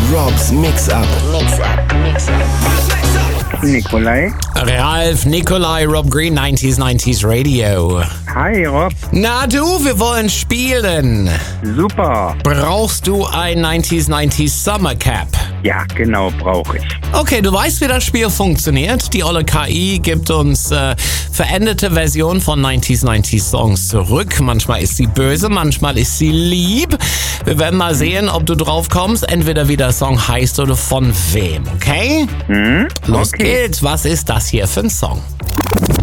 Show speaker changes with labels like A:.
A: Robs Mix-Up.
B: Nikolai.
C: Ralf, Nikolai, Rob Green, 90s Radio.
B: Hi, Rob.
C: Na du, wir wollen spielen.
B: Super.
C: Brauchst du ein 90s Summer Cap?
B: Ja, genau, brauche ich.
C: Okay, du weißt, wie das Spiel funktioniert. Die olle KI gibt uns veränderte Versionen von 90s Songs zurück. Manchmal ist sie böse, manchmal ist sie lieb. Wir werden mal sehen, ob du drauf kommst, entweder wie der Song heißt oder von wem, okay? Los geht's. Was ist das hier für ein Song?